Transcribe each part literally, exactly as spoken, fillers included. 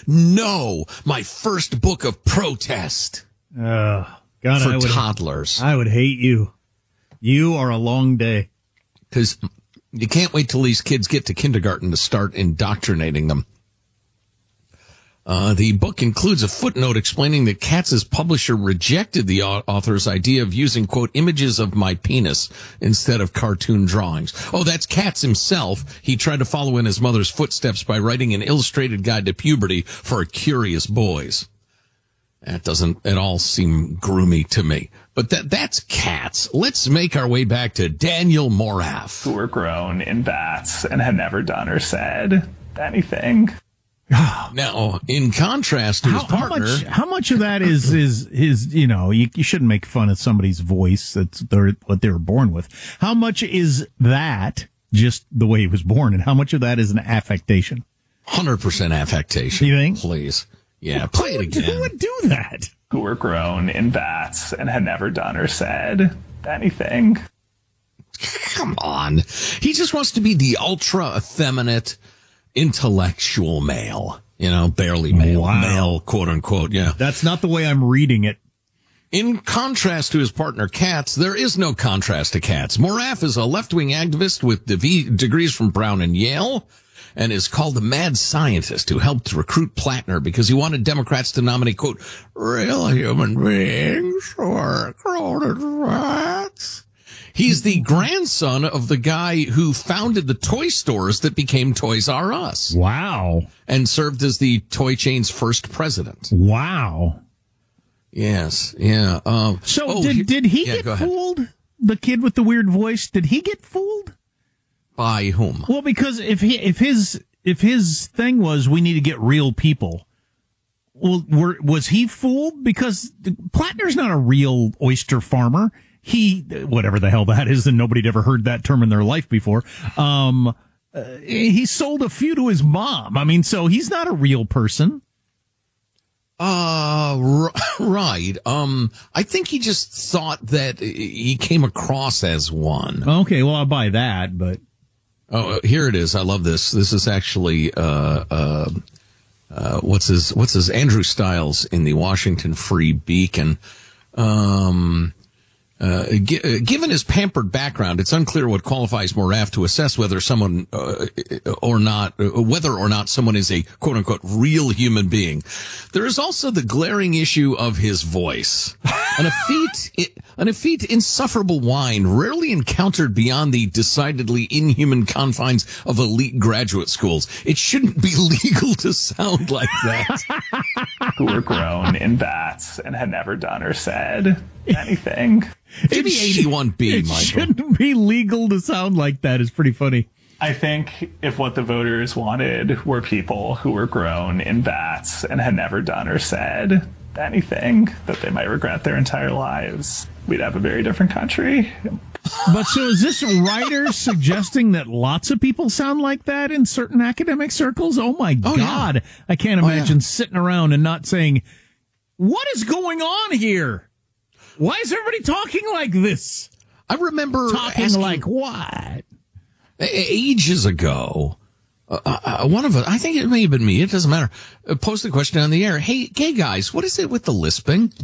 No, my first book of protest. Uh, God, for I would, toddlers. I would hate you. You are a long day. Because you can't wait till these kids get to kindergarten to start indoctrinating them. Uh, the book includes a footnote explaining that Katz's publisher rejected the author's idea of using, quote, images of my penis instead of cartoon drawings. Oh, that's Katz himself. He tried to follow in his mother's footsteps by writing an illustrated guide to puberty for curious boys. That doesn't at all seem groomy to me. But that that's Katz. Let's make our way back to Daniel Morath. Who were grown in vats and had never done or said anything. Now, in contrast to how, his partner, how much, how much of that is is is you know you, you shouldn't make fun of somebody's voice. That's their, what they were born with. How much is that just the way he was born, and how much of that is an affectation? one hundred percent affectation. You think? Please, yeah, Well, play who it would, again. Who would do that? Who were grown in vats and had never done or said anything. Come on, he just wants to be the ultra effeminate, intellectual male. You know, barely male, Wow. male, quote unquote. Yeah. That's not the way I'm reading it. In contrast to his partner Katz, there is no contrast to Katz. Morath is a left-wing activist with dev- degrees from Brown and Yale, and is called the mad scientist who helped recruit Plattner because he wanted Democrats to nominate, quote, real human beings who are grown in rats. He's the grandson of the guy who founded the toy stores that became Toys R Us. Wow. And served as the toy chain's first president. Wow. Yes, yeah. Um, So oh, did he- did he yeah, get go ahead. fooled? The kid with the weird voice, did he get fooled? By whom? Well, because if he if his if his thing was we need to get real people, well, were, was he fooled? Because Plattner's not a real oyster farmer. He whatever the hell that is, and nobody'd ever heard that term in their life before. Um, uh, he sold a few to his mom. I mean, so he's not a real person. Uh, r- right. Um, I think he just thought that he came across as one. Okay, well, I'll buy that, but. Oh, here it is. I love this. This is actually, uh, uh, uh, what's his, what's his, Andrew Stiles in the Washington Free Beacon. Um, Uh, g- uh, given his pampered background, it's unclear what qualifies Morath to assess whether someone uh, or not, uh, whether or not someone is a quote unquote real human being. There is also the glaring issue of his voice. An effete, an effete, insufferable whine rarely encountered beyond the decidedly inhuman confines of elite graduate schools. It shouldn't be legal to sound like that. Who were grown in vats and had never done or said anything. Give me eighty-one B, It Michael. shouldn't be legal to sound like that. It's pretty funny. I think if what the voters wanted were people who were grown in vats and had never done or said anything that they might regret their entire lives, we'd have a very different country. But so is this writer suggesting that lots of people sound like that in certain academic circles? Oh my Oh, God. yeah. I can't Oh, imagine yeah. sitting around and not saying, what is going on here? Why is everybody talking like this? I remember Talking asking, like what? ages ago, uh, uh, one of us, I think it may have been me, it doesn't matter, uh, posted a question on the air. Hey, gay guys, what is it with the lisping?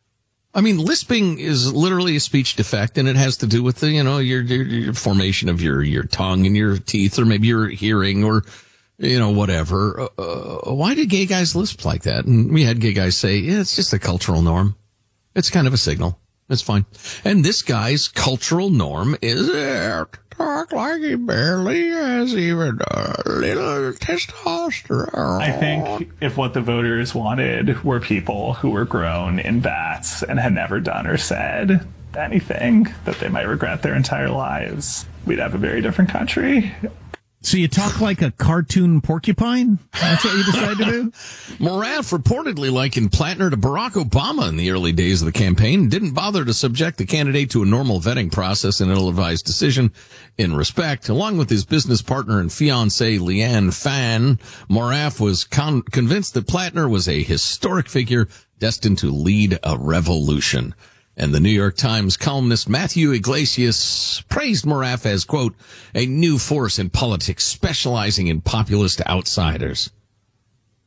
I mean, lisping is literally a speech defect, and it has to do with the, you know, your, your, your formation of your, your tongue and your teeth, or maybe your hearing, or, you know, whatever. Uh, uh, why do gay guys lisp like that? And we had gay guys say, yeah, it's just a cultural norm. It's kind of a signal. It's fine. And this guy's cultural norm is uh, to talk like he barely has even a little testosterone. I think if what the voters wanted were people who were grown in vats and had never done or said anything that they might regret their entire lives, we'd have a very different country. So you talk like a cartoon porcupine? That's what you decide to do? Morath reportedly likened Plattner to Barack Obama in the early days of the campaign and didn't bother to subject the candidate to a normal vetting process and ill-advised decision. In respect, along with his business partner and fiancée, Leanne Fan, Morath was con- convinced that Plattner was a historic figure destined to lead a revolution. And the New York Times columnist Matthew Iglesias praised Morath as, quote, a new force in politics specializing in populist outsiders.